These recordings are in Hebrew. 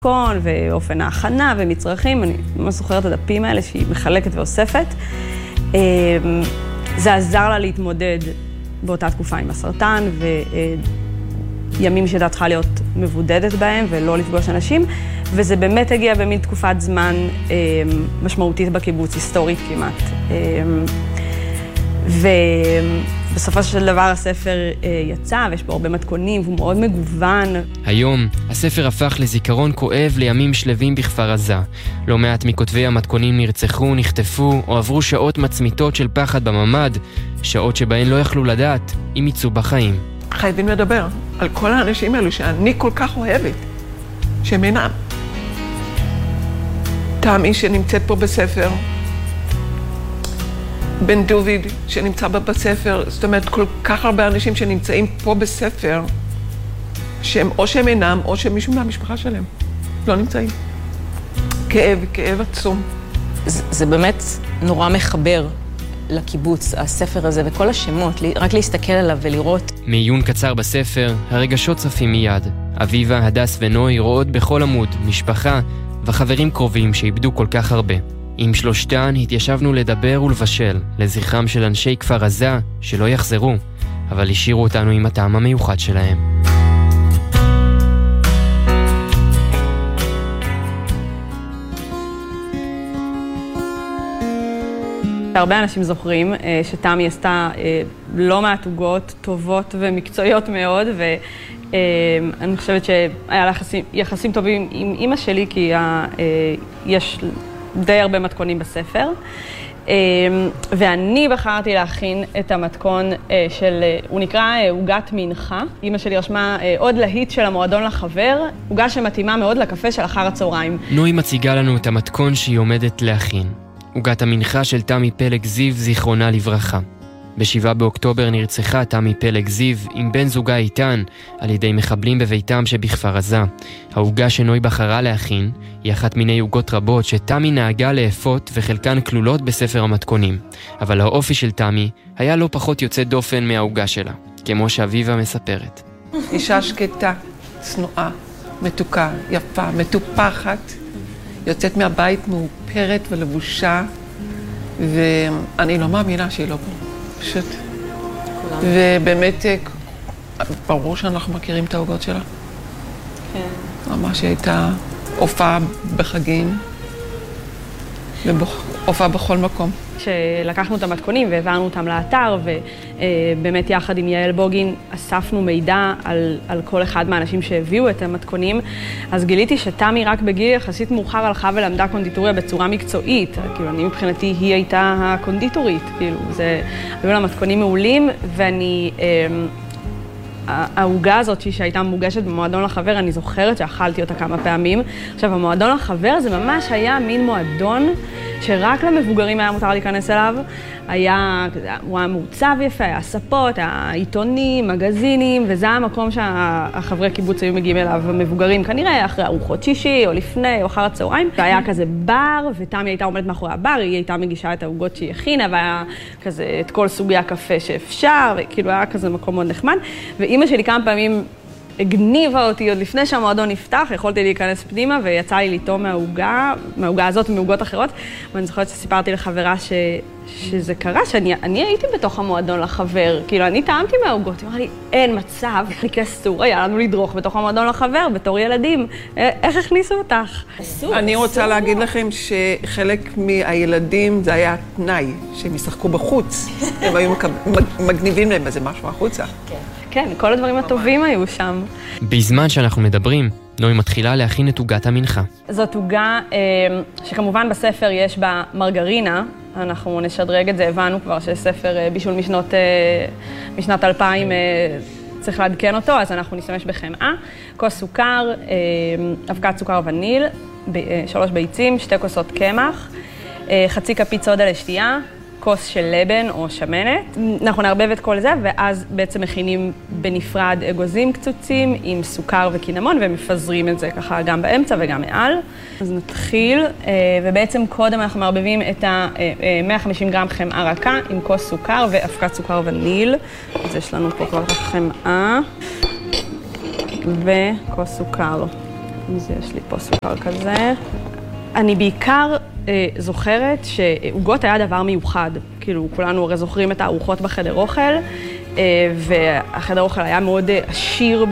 קון ואופן ההכנה ומצרכים, אני ממש זוכרת את הדפים האלה שהיא מחלקת ואוספת. זה עזר לה להתמודד באותה תקופה עם הסרטן, וימים שהייתה צריכה להיות מבודדת בהם ולא לפגוש אנשים, וזה באמת הגיע במין תקופת זמן משמעותית בקיבוץ, היסטורית כמעט. ובסופו של דבר הספר יצא, ויש בו הרבה מתכונים, והוא מאוד מגוון. היום הספר הפך לזיכרון כואב לימים שלווים בכפר עזה. לא מעט מכותבי המתכונים נרצחו, נחטפו, או עברו שעות מצמיתות של פחד בממד, שעות שבהן לא יכלו לדעת אם יצאו בחיים. חייבים לדבר על כל האנשים האלו שאני כל כך אוהבת, שהם אינם. תמי שנמצאת פה בספר, בן דוד שנמצא בספר, זאת אומרת כל כך הרבה אנשים שנמצאים פה בספר, שהם או שהם אינם או שמישהו מהמשפחה שלהם לא נמצאים. כאב עצום. זה באמת נורא מחבר לקיבוץ, הספר הזה וכל השמות, רק להסתכל עליו ולראות. מעיון קצר בספר, הרגשות צפים מיד. אביבה, הדס ונוי רואות בכל עמוד משפחה וחברים קרובים שאיבדו כל כך הרבה. עם שלושתן התיישבנו לדבר ולבשל לזכרם של אנשי כפר עזה שלא יחזרו, אבל השאירו אותנו עם הטעם המיוחד שלהם. הרבה אנשים זוכרים שתמי עשתה לא מעט עוגות טובות ומקצועיות מאוד, ואני חושבת שהיה לה יחסים טובים עם אמא שלי, כי יש די הרבה מתכונים בספר. ואני בחרתי להכין את המתכון הוא נקרא עוגת מנחה. אמא שלי רשמה עוד להיט של המועדון לחבר, עוגה שמתאימה מאוד לקפה של אחר הצהריים. נוי מציגה לנו את המתכון שהיא עומדת להכין. עוגת המנחה של תמי פלג זיו, זיכרונה לברכה. ב7 באוקטובר נרצחה תמי פלג זיו עם בן זוגה איתן על ידי מחבלים בביתם שבכפר עזה. העוגה שנוי בחרה להכין היא אחת מיני עוגות רבות שתמי נהגה לאפות וחלקן כלולות בספר המתכונים. אבל האופי של תמי היה לא פחות יוצא דופן מהעוגה שלה, כמו שאביבה מספרת. אישה שקטה, צנועה, מתוקה, יפה, מטופחת, יוצאת מהבית מאופרת ולבושה, ואני לא מאמינה שהיא לא פה. פשוט. ובאמת, ברור שאנחנו מכירים את העוגות שלה. כן. ממש הייתה הופעה בחגים, והופעה בכל מקום. כשלקחנו את המתכונים והעברנו אותם לאתר, ובאמת יחד עם יעל בוגין אספנו מידע על כל אחד מהאנשים שהביאו את המתכונים, אז גיליתי שתמי רק בגיל יחסית מאוחר הלכה ולמדה קונדיטוריה בצורה מקצועית. כאילו, אני מבחינתי היא הייתה הקונדיטורית, כאילו, היו לה מתכונים מעולים, ואני... העוגה הזאת שהייתה מוגשת במועדון לחבר, אני זוכרת שאכלתי אותה כמה פעמים. עכשיו, המועדון לחבר זה ממש היה מין מועדון שרק למבוגרים היה מותר להיכנס אליו. הוא היה מעוצב יפה, היה ספות, העיתונים, מגזינים, וזה המקום שהחברי קיבוץ היו מגיעים אליו, המבוגרים כנראה אחרי ארוחות שישי או לפני או אחר הצהריים. היה כזה בר, ותמי הייתה עומדת מאחורי הבר, היא הייתה מגישה את העוגות שהיא הכינה, והיה כזה את כל סוגי הקפה שאפשר, וכאילו היה כזה מקום מאוד נחמד. ואמא שלי כמה פעמים הגניבה אותי עוד לפני שהמועדון נפתח, יכולתי להיכנס פנימה ויצא לי לטעום מהעוגה הזאת ומעוגות אחרות. ואני זוכרת שסיפרתי לחברה שזה קרה, שאני הייתי בתוך המועדון לחבר, כאילו אני טעמתי מהעוגות, היא אמרה לי, אין מצב, אסור, היה לנו לדרוך בתוך המועדון לחבר, בתור ילדים, איך הכניסו אותך? אני רוצה להגיד לכם שחלק מהילדים זה היה תנאי, שהם ישחקו בחוץ, הם היו מגניבים להם איזה משהו החוצה. כן, כל הדברים הטובים היו שם. בזמן שאנחנו מדברים, נוי מתחילה להכין את עוגת המנחה. זאת עוגה שכמובן בספר יש בה מרגרינה, אנחנו נשדרג את זה, הבנו כבר שספר בישול משנת 2000 צריך לעדכן אותו, אז אנחנו נשתמש בחמאה, כוס סוכר, אבקת סוכר וניל, 3 ביצים, 2 כוסות קמח, חצי כפית סודה לשתייה, כוס של לבן או שמנת. אנחנו נערבב את כל זה, ואז בעצם מכינים בנפרד אגוזים קצוצים עם סוכר וקינמון, ומפזרים את זה ככה גם באמצע וגם מעל. אז נתחיל, ובעצם קודם אנחנו מערבבים את 150 גרם חמאה רכה עם כוס סוכר ואבקת סוכר וניל. אז יש לנו פה כבר חמאה וכוס סוכר. אז יש לי פה סוכר כזה. אני בעיקר זוכרת שעוגות היה דבר מיוחד. כאילו, כולנו הרי זוכרים את הארוחות בחדר אוכל, והחדר אוכל היה מאוד עשיר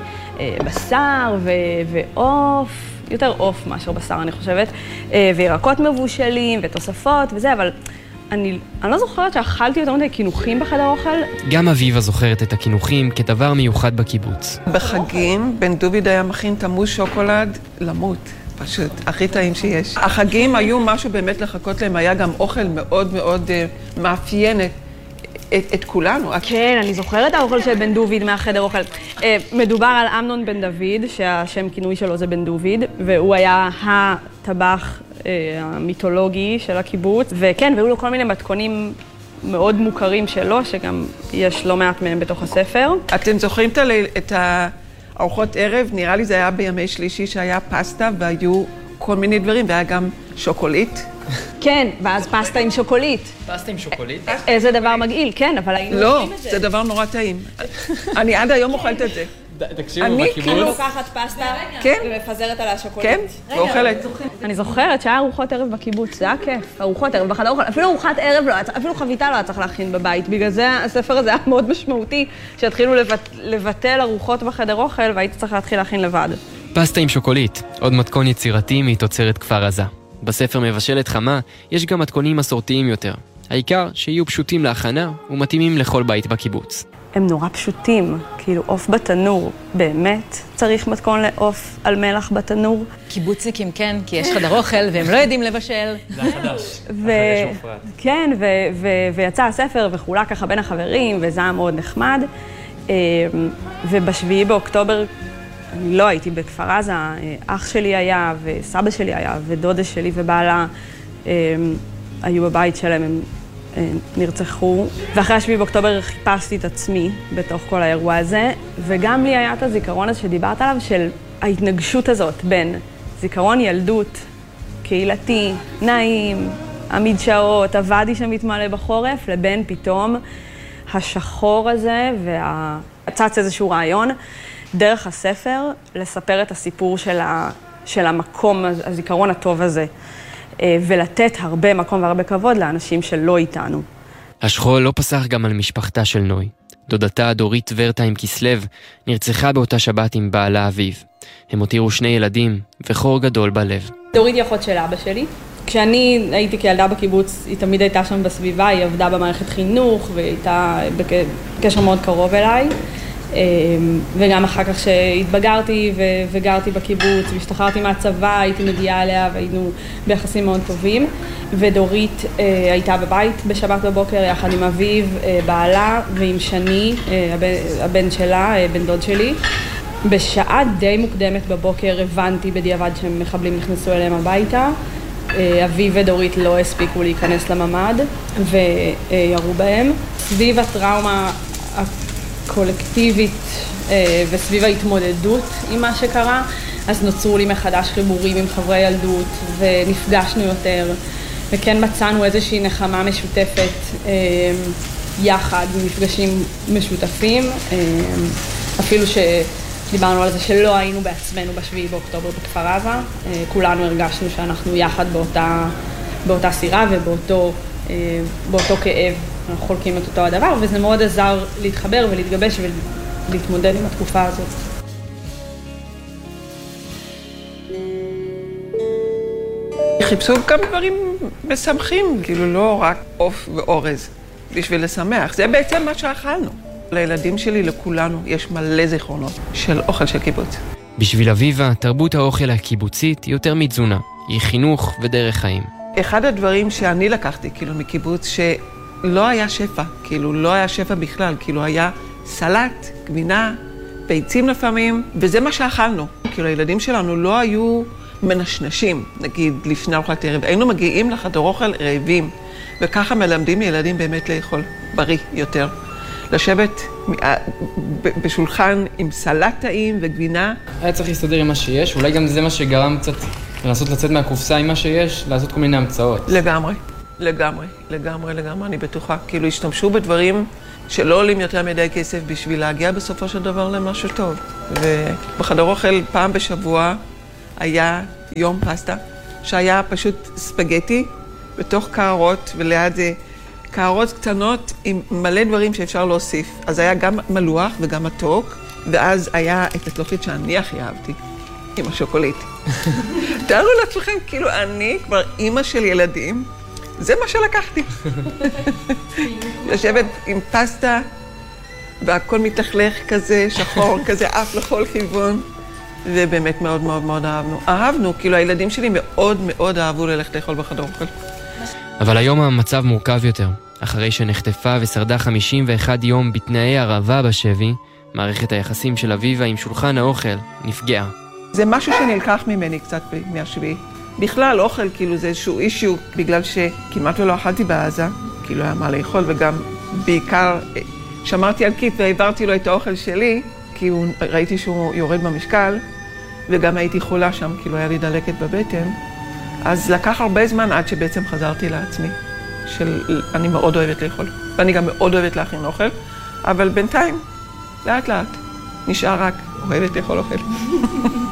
בבשר ועוף, יותר עוף מאשר בשר, אני חושבת, וירקות מבושלים ותוספות וזה, אבל אני לא זוכרת שאכלתי יותר מדי קינוחים בחדר אוכל. גם אביבה זוכרת את הקינוחים כדבר מיוחד בקיבוץ. בחגים, בן דוד היה מכין תמוז שוקולד למות. פשוט, הכי טעים שיש. החגים היו משהו באמת לחכות להם, היה גם אוכל מאוד מאוד מאפיין את כולנו. כן, אני זוכרת האוכל של בן דוד מהחדר אוכל. מדובר על אמנון בן דוד, שהשם כינוי שלו זה בן דוד, והוא היה הטבח המיתולוגי של הקיבוץ, וכן, והיו לו כל מיני מתכונים מאוד מוכרים שלו, שגם יש לא מעט מהם בתוך הספר. אתם זוכרים את הארוחות ערב? נראה לי זה היה בימי שלישי שהיה פסטה והיו כל מיני דברים, והיה גם שוקולית. כן, ואז פסטה עם שוקולית. פסטה עם שוקולית? איזה דבר מגעיל, כן, אבל היינו לא, זה דבר נורא טעים. אני עד היום אוכלת את זה. תקשיבו, אני בקיבוץ. כאילו לוקחת פסטה ומפזרת עליה שוקולית. כן, ואוכלת. אני זוכרת שהיה ארוחות ערב בקיבוץ, זה היה כיף. ארוחות ערב בחדר אוכל, אפילו ארוחת ערב לא, אפילו חביתה לא היה צריך להכין בבית. בגלל זה הספר הזה היה מאוד משמעותי, שהתחילו לבטל ארוחות בחדר אוכל, והייתי צריך להתחיל להכין לבד. פסטה עם שוקולית, עוד מתכון יצירתי מתוצרת כפר עזה. בספר מבשלת חמה יש גם מתכונים מסורתיים יותר. העיקר שיהיו פשוטים להכנה ומתאימים לכל בית בקיבוץ. הם נורא פשוטים, כאילו עוף בתנור, באמת צריך מתכון לעוף על מלח בתנור. קיבוצניקים כן, כי יש חדר אוכל והם לא יודעים לבשל. זה החדש. כן, ויצא הספר וחולק ככה בין החברים, וזה היה מאוד נחמד. ובשביעי באוקטובר, אני לא הייתי בכפר עזה, אח שלי היה, וסבא שלי היה, ודודה שלי ובעלה היו בבית שלהם, הם נרצחו. ואחרי השביעי באוקטובר חיפשתי את עצמי בתוך כל האירוע הזה, וגם לי היה את הזיכרון הזה שדיברת עליו, של ההתנגשות הזאת בין זיכרון ילדות, קהילתי, נעים, המדשאות, הוואדי שמתמלא בחורף, לבין פתאום השחור הזה, והצץ איזשהו רעיון, דרך הספר, לספר את הסיפור של המקום, הזיכרון הטוב הזה, ולתת הרבה מקום והרבה כבוד לאנשים שלא איתנו. השכול לא פסח גם על משפחתה של נוי. דודתה דורית ורטהיים כסלב נרצחה באותה שבת עם בעלה אביב. הם הותירו 2 ילדים וחור גדול בלב. דורית היא אחות של אבא שלי. כשאני הייתי כילדה בקיבוץ, היא תמיד הייתה שם בסביבה, היא עבדה במערכת חינוך והייתה בקשר מאוד קרוב אליי. וגם אחר כך שהתבגרתי וגרתי בקיבוץ והשתחררתי מהצבא, הייתי מגיעה אליה והיינו ביחסים מאוד טובים. ודורית הייתה בבית בשבת בבוקר יחד עם אביב, בעלה, ועם שני, הבן שלה, בן דוד שלי. בשעה די מוקדמת בבוקר הבנתי בדיעבד שמחבלים נכנסו אליהם הביתה. אביב ודורית לא הספיקו להיכנס לממד וירו בהם. סביב הטראומה קולקטיבית וסביב ההתמודדות עם מה שקרה, אז נוצרו לי מחדש חיבורים עם חברי ילדות ונפגשנו יותר, וכן מצאנו איזושהי נחמה משותפת יחד, מפגשים משותפים, אפילו שדיברנו על זה שלא היינו בעצמנו בשביעי באוקטובר בכפר עזה, כולנו הרגשנו שאנחנו יחד באותה סירה ובאותו כאב. אנחנו חולקים את אותו הדבר, וזה מאוד עזר להתחבר ולהתגבש ולהתמודד עם התקופה הזאת. חיפשו גם דברים משמחים, כאילו לא רק עוף ואורז, בשביל לשמח. זה בעצם מה שאכלנו. לילדים שלי, לכולנו, יש מלא זיכרונות של אוכל של קיבוץ. בשביל אביבה, תרבות האוכל הקיבוצית היא יותר מתזונה. היא חינוך ודרך חיים. אחד הדברים שאני לקחתי, כאילו, מקיבוץ, שלא היה שפע, כאילו, לא היה שפע בכלל, כאילו, היה סלט, גבינה, ביצים לפעמים, וזה מה שאכלנו. כאילו, הילדים שלנו לא היו מנשנשים, נגיד, לפני ארוחת ערב. היינו מגיעים לחדר אוכל רעבים, וככה מלמדים ילדים באמת לאכול בריא יותר. לשבת בשולחן עם סלט טעים וגבינה. היה צריך להסתדר עם מה שיש, אולי גם זה מה שגרם קצת לנסות לצאת מהקופסה עם מה שיש, לעשות כל מיני המצאות. לגמרי, אני בטוחה. כאילו השתמשו בדברים שלא עולים יותר מדי כסף בשביל להגיע בסופו של דבר למשהו טוב. ובחדר אוכל פעם בשבוע היה יום פסטה, שהיה פשוט ספגטי בתוך קערות, וליד זה קערות קטנות עם מלא דברים שאפשר להוסיף. אז היה גם מלוח וגם מתוק, ואז היה את התלוחית שאני הכי אהבתי, עם השוקולית. תארו לעצמכם, כאילו אני כבר אימא של ילדים, זה מה שלקחתי. לשבת עם פסטה, והכל מתלכלך כזה, שחור, כזה אף לכל כיוון, ובאמת מאוד מאוד מאוד אהבנו. אהבנו, כאילו הילדים שלי מאוד מאוד אהבו ללכת לאכול בחדר אוכל. אבל היום המצב מורכב יותר. אחרי שנחטפה ושרדה 51 יום בתנאי הרעבה בשבי, מערכת היחסים של אביבה עם שולחן האוכל נפגעה. זה משהו שנלקח ממני קצת מהשביעי. בכלל, אוכל, כאילו, זה איזשהו אישיו, בגלל שכמעט לא אכלתי בעזה, כי לא היה מה לאכול, וגם בעיקר שמרתי על קיט והעברתי לו את האוכל שלי, כי ראיתי שהוא יורד במשקל, וגם הייתי חולה שם, כאילו היה לי דלקת בבטן. אז לקח הרבה זמן עד שבעצם חזרתי לעצמי, אני מאוד אוהבת לאכול, ואני גם מאוד אוהבת להכין אוכל, אבל בינתיים, לאט לאט, נשאר רק אוהבת לאכול אוכל.